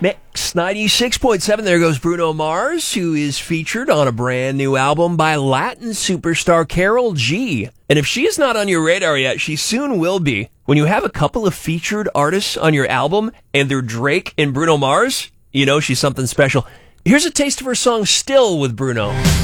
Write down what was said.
Mix 96.7. There goes Bruno Mars, who is featured on a brand new album by Latin superstar Karol G. And if she is not on your radar yet, she soon will be. When you have a couple of featured artists on your album and they're Drake and Bruno Mars, you know she's something special. Here's a taste of her song Still with Bruno.